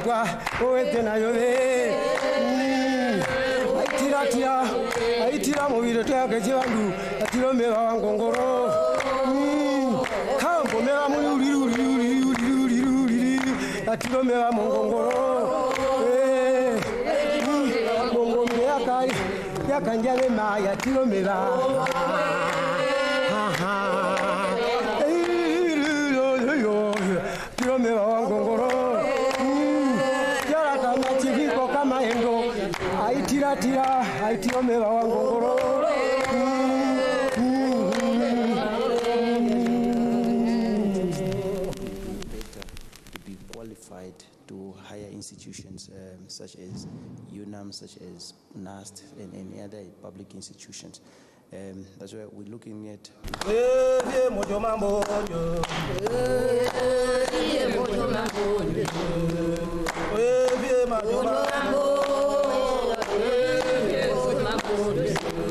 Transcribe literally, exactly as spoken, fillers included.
kwa oete na yove aitira tia aitira mubire twake jibandu atiro meba wangongoro kambo meba muri uri uri uri uri atiro meba mongongoro eh mongo mea kai ya kanjale ma ya tiro meba ha ha tiro meba wangongoro yara kama chiviko kama endo aitira tira aitiro meba wangongoro to higher institutions um, such as U N A M, such as N A S T, and any other public institutions. Um, that's why we're looking at